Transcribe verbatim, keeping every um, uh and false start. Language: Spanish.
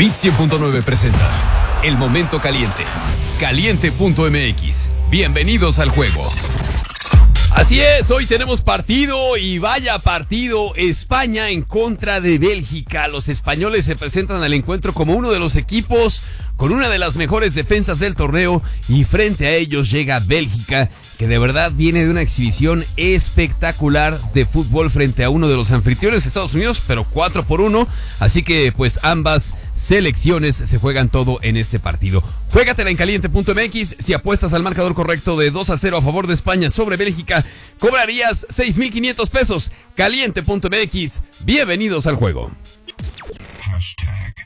Bit cien punto nueve presenta El Momento Caliente. Caliente punto m x. Bienvenidos al juego. Así es, hoy tenemos partido y vaya partido. España en contra de Bélgica. Los españoles se presentan al encuentro como uno de los equipos con una de las mejores defensas del torneo y frente a ellos llega Bélgica, que de verdad viene de una exhibición espectacular de fútbol frente a uno de los anfitriones, Estados Unidos, pero cuatro por uno, así que pues ambas selecciones se juegan todo en este partido. Juégatela en caliente punto m x. Si apuestas al marcador correcto de dos a cero a favor de España sobre Bélgica, cobrarías seis mil quinientos pesos. caliente punto m x. Bienvenidos al juego. Hashtag